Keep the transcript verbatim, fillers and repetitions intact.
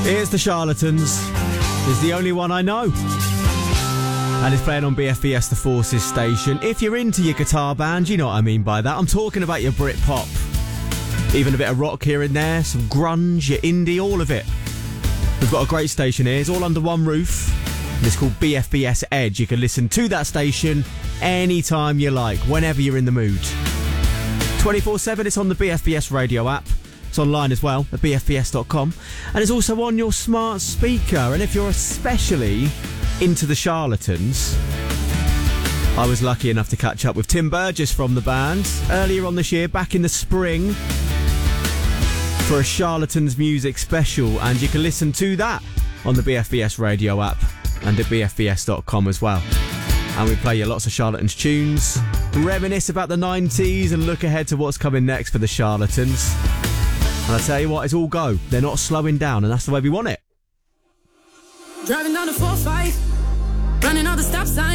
Here's the Charlatans. It's the only one I know. And it's playing on B F B S The Forces station. If you're into your guitar band, you know what I mean by that. I'm talking about your Britpop. Even a bit of rock here and there, some grunge, your indie, all of it. We've got a great station here. It's all under one roof. And it's called B F B S Edge. You can listen to that station anytime you like, whenever you're in the mood. twenty-four seven, it's on the B F B S radio app. It's online as well at b f b s dot com. And it's also on your smart speaker. And if you're especially into the Charlatans, I was lucky enough to catch up with Tim Burgess from the band earlier on this year, back in the spring, for a Charlatans music special. And you can listen to that on the B F B S radio app and at b f b s dot com as well. And we play you lots of Charlatans tunes, reminisce about the nineties and look ahead to what's coming next for the Charlatans. And I tell you what, it's all go. They're not slowing down, and that's the way we want it. Driving down the four five, running all the stop signs.